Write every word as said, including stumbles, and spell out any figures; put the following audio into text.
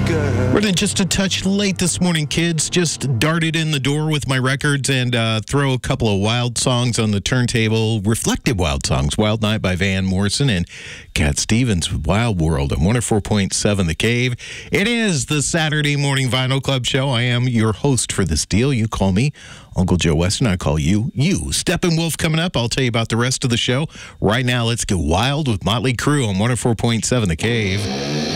girl. We're just a touch late this morning, kids. Just darted in the door with my records and uh, throw a couple of wild songs on the turntable. Reflective wild songs. Wild Night by Van Morrison and Cat Stevens with Wild World on one oh four point seven The Cave. It is the Saturday Morning Vinyl Club Show. I am your host for this deal. You call me Uncle Joe Weston. I call you you. Steppenwolf coming up. I'll tell you about the rest of the show. Right now, let's get wild with Motley Crue on one oh four point seven The Cave.